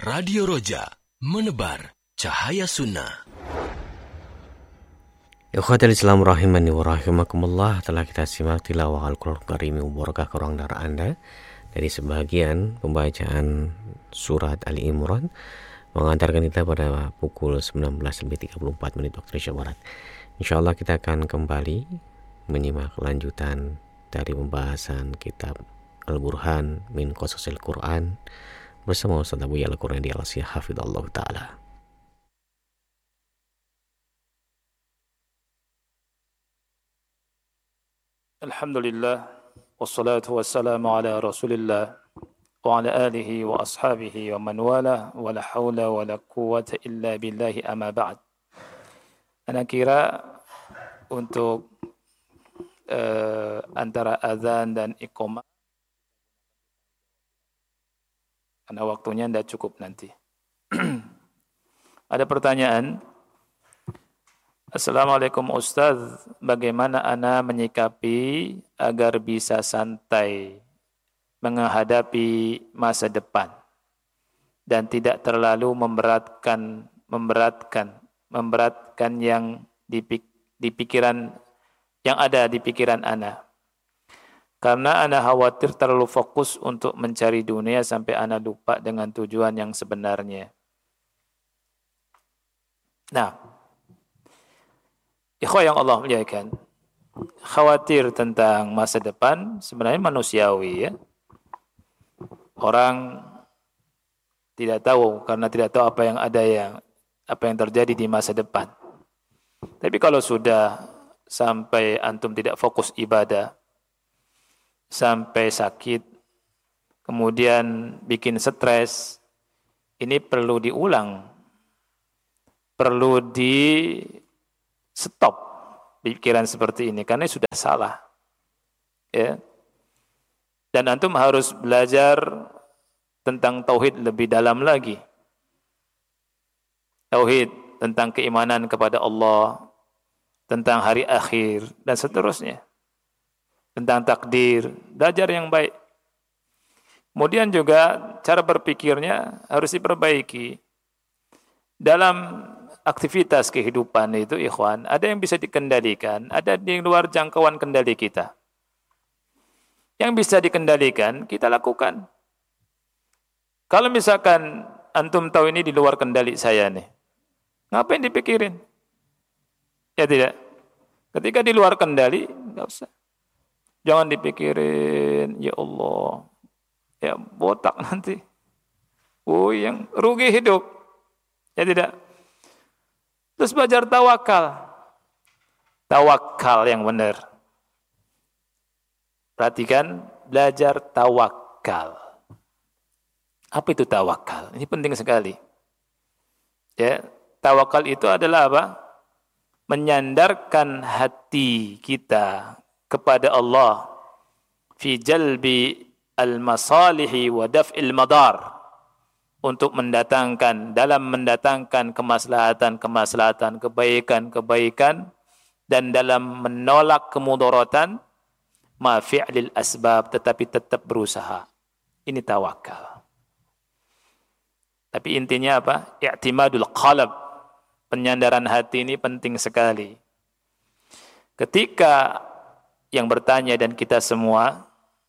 Radio Roja, menebar cahaya sunnah. Ikhwatal Islam rahimani wa rahimakumullah, telah kita simak tilawah Al-Qur'an Karim mubarakah ke ruang darah Anda dari sebagian pembacaan surat Ali Imran mengantarkan kita pada pukul 19.34 waktu Indonesia Barat. Insyaallah kita akan kembali menyimak lanjutan dari pembahasan kitab Al-Burhan min Qasasil Quran bersama Ustaz Abu Ya'la Qurani Al-Siyah hafizallahu taala. Alhamdulillah wassalatu wassalamu ala Rasulillah wa ala alihi wa ashabihi wa man wala wa la haula wa la quwwata illa billahi amma ba'd. Ana kira untuk antara azan dan iqamah karena waktunya tidak cukup nanti. Ada pertanyaan. Assalamualaikum Ustaz, bagaimana ana menyikapi agar bisa santai menghadapi masa depan dan tidak terlalu memberatkan yang di pikiran yang ada di pikiran ana. Karena ana khawatir terlalu fokus untuk mencari dunia sampai ana lupa dengan tujuan yang sebenarnya. Nah, ikhwah yang Allah muliakan, khawatir tentang masa depan sebenarnya manusiawi ya. Orang tidak tahu karena tidak tahu apa yang terjadi di masa depan. Tapi kalau sudah sampai antum tidak fokus ibadah, sampai sakit, kemudian bikin stres, ini perlu diulang, perlu di stop pikiran seperti ini karena sudah salah, ya. Dan antum harus belajar tentang tauhid lebih dalam lagi, tauhid tentang keimanan kepada Allah, tentang hari akhir dan seterusnya, tentang takdir, belajar yang baik. Kemudian juga cara berpikirnya harus diperbaiki. Dalam aktivitas kehidupan itu ikhwan, ada yang bisa dikendalikan, ada di luar jangkauan kendali kita. Yang bisa dikendalikan, kita lakukan. Kalau misalkan antum tahu ini di luar kendali saya nih, ngapain dipikirin? Ya tidak. Ketika di luar kendali, enggak usah. Jangan dipikirin, ya Allah, ya botak nanti. Oh, yang rugi hidup. Ya tidak. Terus belajar tawakal. Tawakal yang benar. Perhatikan, belajar tawakal. Apa itu tawakal? Ini penting sekali. Ya, tawakal itu adalah apa? Menyandarkan hati kita kepada Allah fi jalbi al-masalihi wa daf'il madar, untuk mendatangkan kemaslahatan, kebaikan dan dalam menolak kemudaratan ma fi'lil asbab, tetapi tetap berusaha. Ini tawakal. Tapi intinya apa? I'timadul qalb. Penyandaran hati ini penting sekali. Ketika yang bertanya dan kita semua,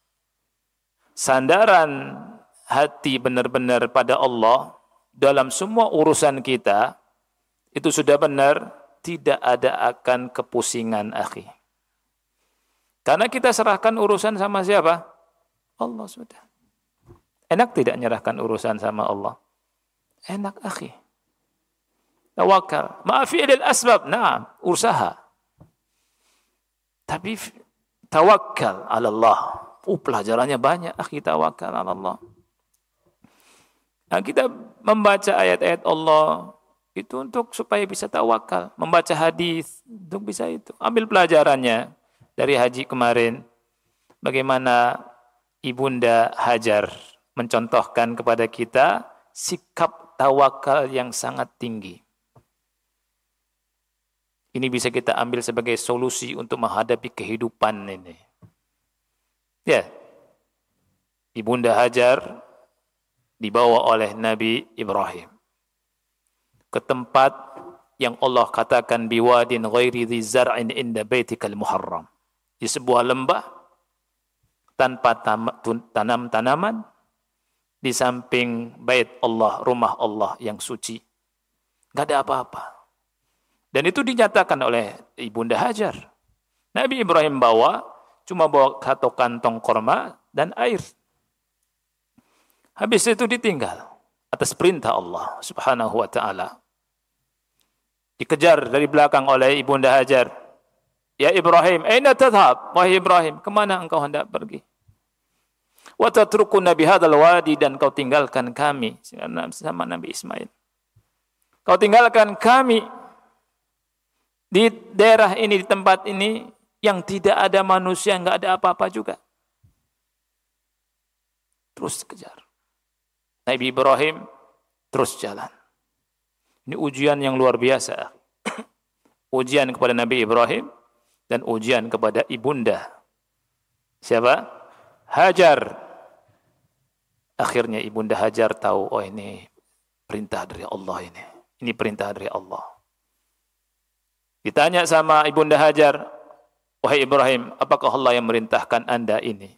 sandaran hati benar-benar pada Allah dalam semua urusan kita, itu sudah benar, tidak ada akan kepusingan akhi. Karena kita serahkan urusan sama siapa? Allah sudah. Enak tidak menyerahkan urusan sama Allah? Enak akhi. Tawakal. Ma'fi'ilil asbab. Nah, usaha. Tapi tawakal ala Allah. Pelajarannya banyak, akhi, tawakal ala Allah. Nah, kita membaca ayat-ayat Allah itu untuk supaya bisa tawakal. Membaca hadis untuk bisa itu. Ambil pelajarannya dari haji kemarin. Bagaimana Ibunda Hajar mencontohkan kepada kita sikap tawakal yang sangat tinggi. Ini bisa kita ambil sebagai solusi untuk menghadapi kehidupan ini. Ya, Ibunda Hajar dibawa oleh Nabi Ibrahim ke tempat yang Allah katakan biwadin ghairi dzi zar'in inda baitikal muharram, di sebuah lembah tanpa tanam-tanaman di samping bait Allah, rumah Allah yang suci. Enggak ada apa-apa. Dan itu dinyatakan oleh Ibunda Hajar. Nabi Ibrahim cuma bawa satu kantong korma dan air. Habis itu ditinggal atas perintah Allah Subhanahu wa taala. Dikejar dari belakang oleh Ibunda Hajar. Ya Ibrahim, aina tadhhab? Wahai Ibrahim, kemana engkau hendak pergi? Wa tatrukuna bihadzal wadi, dan kau tinggalkan kami sama Nabi Ismail. Kau tinggalkan kami di daerah ini, di tempat ini yang tidak ada manusia, enggak ada apa-apa juga. Terus kejar. Nabi Ibrahim terus jalan. Ini ujian yang luar biasa. Ujian kepada Nabi Ibrahim dan ujian kepada ibunda. Siapa? Hajar. Akhirnya Ibunda Hajar tahu, oh ini perintah dari Allah ini. Ini perintah dari Allah. Ditanya sama Ibunda Hajar, wahai Ibrahim, apakah Allah yang merintahkan Anda ini?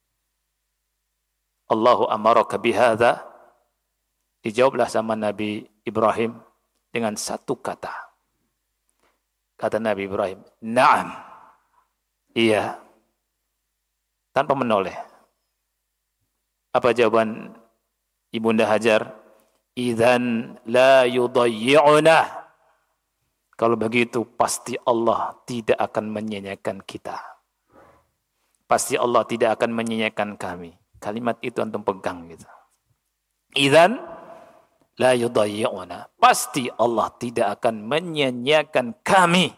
Allahu amaraka bihadza. Dijawablah sama Nabi Ibrahim dengan satu kata. Kata Nabi Ibrahim, "Na'am." Iya. Tanpa menoleh. Apa jawaban Ibunda Hajar? "Idzan la yudayyi'una." Kalau begitu pasti Allah tidak akan menyanyiakan kita. Pasti Allah tidak akan menyanyiakan kami. Kalimat itu antum pegang gitu. Idzan la yudayyi'una. Pasti Allah tidak akan menyanyiakan kami.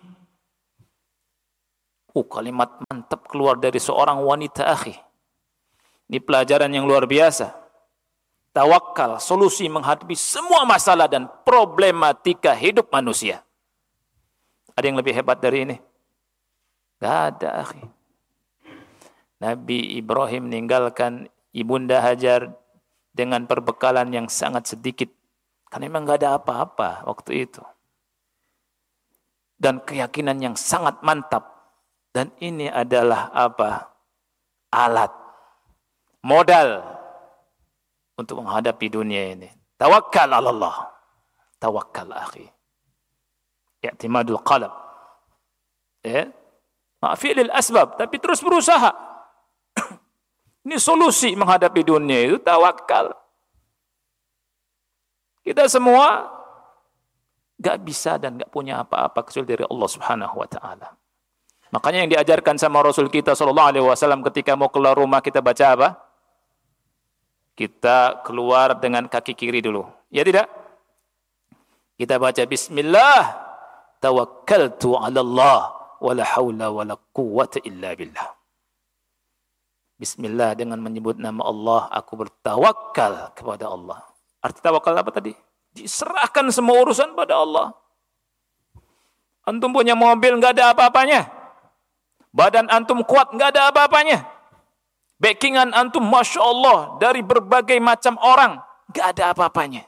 Kalimat mantap keluar dari seorang wanita, akhi. Ini pelajaran yang luar biasa. Tawakal, solusi menghadapi semua masalah dan problematika hidup manusia. Ada yang lebih hebat dari ini? Gak ada, akhi. Nabi Ibrahim meninggalkan Ibunda Hajar dengan perbekalan yang sangat sedikit. Karena memang gak ada apa-apa waktu itu. Dan keyakinan yang sangat mantap. Dan ini adalah apa? Alat. Modal. Untuk menghadapi dunia ini. Tawakkal ala Allah. Tawakkal, akhi. I'timadul qalb. Ya. Fi'lil asbab. Tapi terus berusaha. Ini solusi menghadapi dunia itu tawakal. Kita semua gak bisa dan gak punya apa-apa kecuali dari Allah Subhanahu wa taala. Makanya yang diajarkan sama Rasul kita sallallahu alaihi wasallam ketika mau keluar rumah, kita baca apa? Kita keluar dengan kaki kiri dulu. Ya tidak? Kita baca bismillah tawakkaltu 'ala Allah wala haula wala quwwata illa billah. Bismillah, dengan menyebut nama Allah, aku bertawakal kepada Allah. Arti tawakal apa tadi? Diserahkan semua urusan pada Allah. Antum punya mobil, nggak ada apa-apanya. Badan antum kuat, nggak ada apa-apanya. Backingan antum, Masya Allah, dari berbagai macam orang, nggak ada apa-apanya.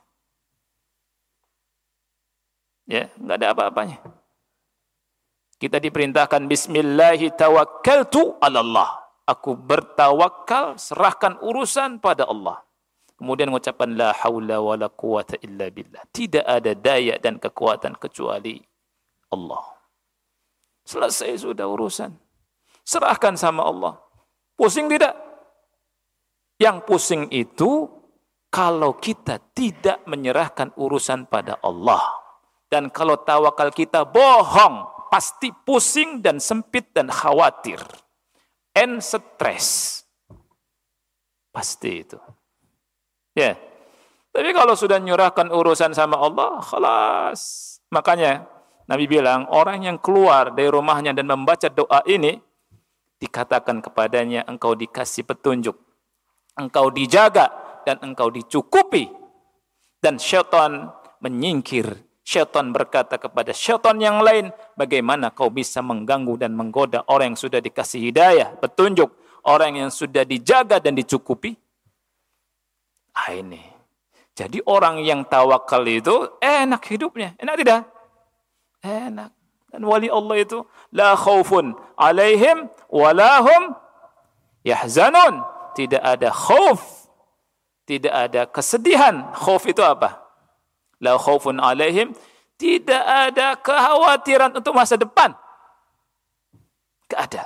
Ya, nggak ada apa-apanya. Kita diperintahkan Bismillahi tawakkaltu 'ala Allah. Aku bertawakal, serahkan urusan pada Allah. Kemudian mengucapkan la haula wala quwata illa billah. Tidak ada daya dan kekuatan kecuali Allah. Selesai sudah urusan. Serahkan sama Allah. Pusing tidak? Yang pusing itu kalau kita tidak menyerahkan urusan pada Allah. Dan kalau tawakal kita bohong, pasti pusing dan sempit dan khawatir. And stres. Pasti itu. Ya. Tapi kalau sudah menyerahkan urusan sama Allah, khalas. Makanya Nabi bilang, orang yang keluar dari rumahnya dan membaca doa ini, dikatakan kepadanya, engkau dikasih petunjuk, engkau dijaga, dan engkau dicukupi. Dan syaitan menyingkir. Syaitan berkata kepada syaitan yang lain, bagaimana kau bisa mengganggu dan menggoda orang yang sudah dikasih hidayah, petunjuk, orang yang sudah dijaga dan dicukupi? Ini Jadi orang yang tawakal itu enak hidupnya. Enak tidak? Enak. Dan wali Allah itu la khaufun alaihim walahum yahzanun. Tidak ada khauf, tidak ada kesedihan. Khauf itu apa? La khaufun alaihim, tidak ada kekhawatiran untuk masa depan. Tidak ada.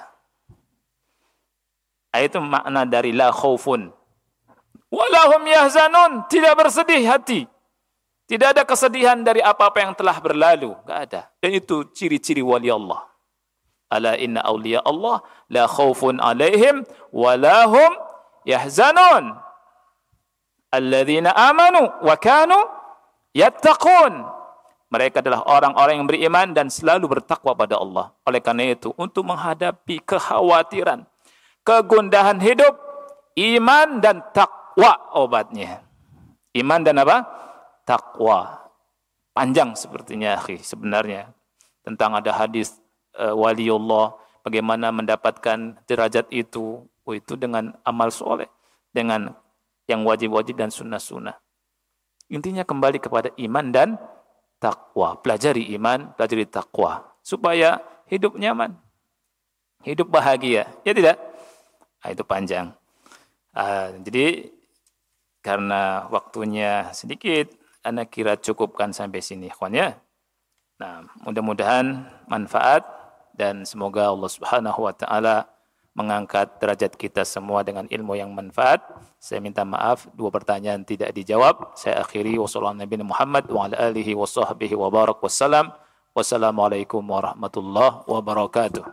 Itu makna dari la khaufun. Walahum yahzanun, tidak bersedih hati. Tidak ada kesedihan dari apa-apa yang telah berlalu. Tidak ada. Dan itu ciri-ciri wali Allah. Ala inna awliya Allah la khawfun alaihim walahum yahzanun. Alladzina amanu wa kanu yattaqun. Mereka adalah orang-orang yang beriman dan selalu bertakwa pada Allah. Oleh karena itu, untuk menghadapi kekhawatiran, kegundahan hidup, iman dan takwa obatnya. Iman dan apa? Takwa. Panjang sepertinya akhi sebenarnya. Tentang ada hadis waliullah, bagaimana mendapatkan derajat itu. Itu dengan amal soleh, dengan yang wajib-wajib dan sunnah-sunnah. Intinya kembali kepada iman dan takwa. Pelajari iman, pelajari takwa. Supaya hidup nyaman. Hidup bahagia. Ya tidak? Itu panjang. Jadi karena waktunya sedikit, Ana kira cukupkan sampai sini, ikhwan ya. Nah, mudah-mudahan manfaat dan semoga Allah Subhanahu wa taala mengangkat derajat kita semua dengan ilmu yang manfaat. Saya minta maaf 2 pertanyaan tidak dijawab. Saya akhiri wassallallahu Nabi Muhammad wa ala alihi wa sahbihi wa barak wassalam. Wassalamualaikum warahmatullahi wabarakatuh.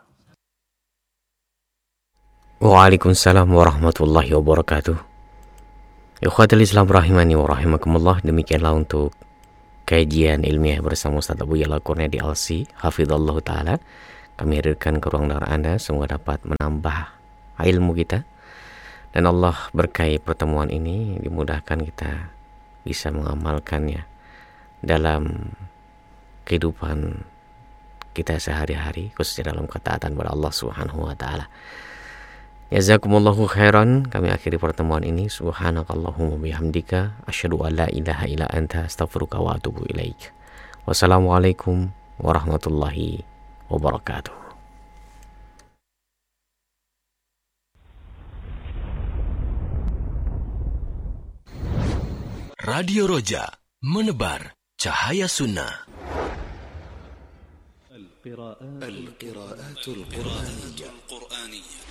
Waalaikumsalam warahmatullahi wabarakatuh. Ikhwatul Islam rahimani wa rahimakumullah, demikianlah untuk kajian ilmiah bersama Ustaz Abu Yala Kurniadi Alsi, hafizallahu taala. Kami hadirkan ke ruang dengar Anda, semoga dapat menambah ilmu kita dan Allah berkahi pertemuan ini, dimudahkan kita bisa mengamalkannya dalam kehidupan kita sehari-hari, khususnya dalam ketaatan kepada Allah Subhanahu wa taala. Jazakumullahu khairan. Kami akhiri pertemuan ini. Subhanakallahumma bihamdika asyhadu an la ilaha illa anta astaghfiruka wa atubu ilaik. Wassalamualaikum warahmatullahi wabarakatuh. Radio Roja, menebar cahaya sunnah. القراءات القرآنية